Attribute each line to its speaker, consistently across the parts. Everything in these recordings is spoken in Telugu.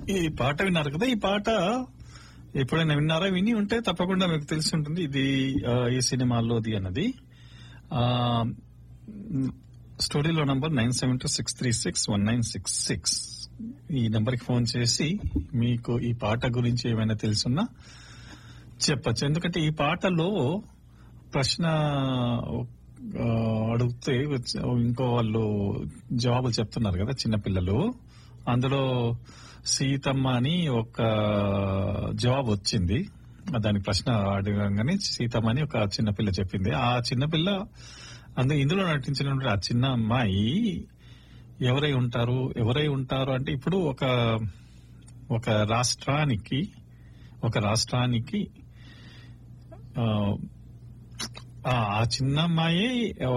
Speaker 1: ఈ పాట విన్నారు కదా, ఈ పాట ఎప్పుడైనా విన్నారా? విని ఉంటే తప్పకుండా మీకు తెలిసి ఉంటుంది ఇది ఈ సినిమాలోది అన్నది. స్టోరీలో నంబర్ 9726361966. ఈ నంబర్కి ఫోన్ చేసి మీకు ఈ పాట గురించి ఏమైనా తెలుసున్నా చెప్పచ్చు. ఎందుకంటే ఈ పాటలో ప్రశ్న అడిగితే ఇంకో వాళ్ళు జవాబులు చెప్తున్నారు కదా చిన్నపిల్లలు. అందులో సీతమ్మ అని ఒక జవాబు వచ్చింది. దాని ప్రశ్న అడగగానే సీతమ్మ అని ఒక చిన్నపిల్ల చెప్పింది. ఆ చిన్నపిల్ల ఇందులో నటించినటువంటి ఆ చిన్న అమ్మాయి ఎవరై ఉంటారు అంటే ఇప్పుడు ఒక రాష్ట్రానికి ఆ చిన్న అమ్మాయి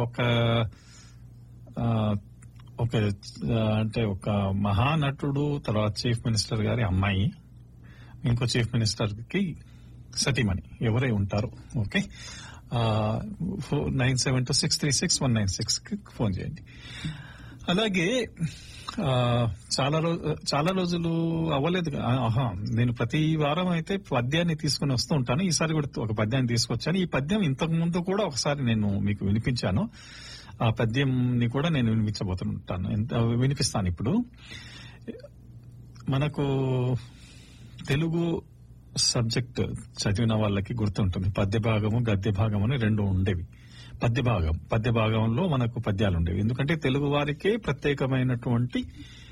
Speaker 1: అంటే ఒక మహానటుడు, తర్వాత చీఫ్ మినిస్టర్ గారి అమ్మాయి, ఇంకో చీఫ్ మినిస్టర్ కి సతీమణి ఎవరై ఉంటారు. ఓకే, 9726361966 కి ఫోన్ చేయండి. అలాగే చాలా రోజులు అవ్వలేదు. నేను ప్రతి వారం అయితే పద్యాన్ని తీసుకుని వస్తూ ఉంటాను. ఈసారి కూడా ఒక పద్యాన్ని తీసుకొచ్చాను. ఈ పద్యం ఇంతకు ముందు కూడా ఒకసారి నేను మీకు వినిపించాను. ఆ పద్యంని కూడా నేను వినిపిస్తాను ఇప్పుడు. మనకు తెలుగు సబ్జెక్ట్ చదివిన వాళ్ళకి గుర్తుంటుంది, పద్య భాగము గద్య భాగం అని రెండు ఉండేవి. పద్య భాగంలో మనకు పద్యాలు ఉండేవి. ఎందుకంటే తెలుగు వారికే ప్రత్యేకమైనటువంటి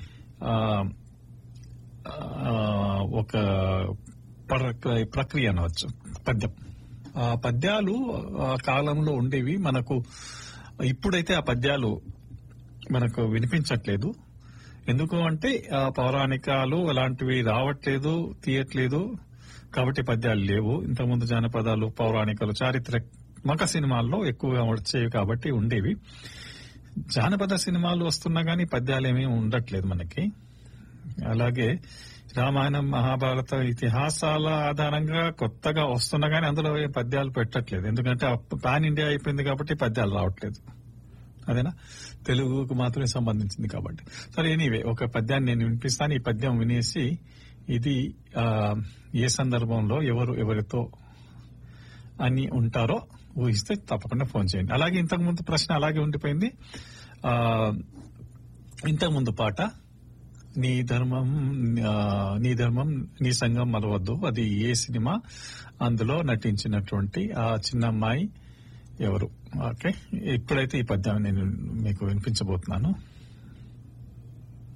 Speaker 1: ఒక ప్రక్రియ అనవచ్చు పద్యం. ఆ పద్యాలు ఆ కాలంలో ఉండేవి. మనకు ఇప్పుడైతే ఆ పద్యాలు మనకు వినిపించట్లేదు. ఎందుకు అంటే పౌరాణికాలు అలాంటివి రావట్లేదు, తీయట్లేదు, కాబట్టి పద్యాలు లేవు. ఇంతకుముందు జానపదాలు, పౌరాణికాలు, చారిత్రక సినిమాల్లో ఎక్కువగా వచ్చేవి కాబట్టి ఉండేవి. జానపద సినిమాలు వస్తున్నా గానీ పద్యాలేమీ ఉండట్లేదు మనకి. అలాగే రామాయణం, మహాభారత ఇతిహాసాల ఆధారంగా కొత్తగా వస్తున్నా గానీ అందులో పద్యాలు పెట్టట్లేదు. ఎందుకంటే పాన్ ఇండియా అయిపోయింది కాబట్టి పద్యాలు రావట్లేదు. అదేనా, తెలుగుకు మాత్రమే సంబంధించింది కాబట్టి. సరే, ఎనీవే ఒక పద్యాన్ని నేను వినిపిస్తాను. ఈ పద్యం వినేసి ఇది ఏ సందర్భంలో ఎవరితో అని ఉంటారో ఊహిస్తే తప్పకుండా ఫోన్ చేయండి. అలాగే ఇంతకుముందు ప్రశ్న అలాగే ఉండిపోయింది. ఇంతకుముందు పాట నీ ధర్మం నీ సంఘం మలవద్దు, అది ఏ సినిమా, అందులో నటించినటువంటి ఆ చిన్న అమ్మాయి ఎవరు? ఓకే, ఇప్పుడైతే ఈ పద్యాన్ని నేను మీకు వినిపించబోతున్నాను.